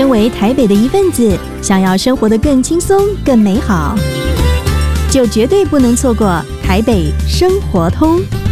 身为台北的一份子，想要生活得更轻松、更美好，就绝对不能错过台北生活通。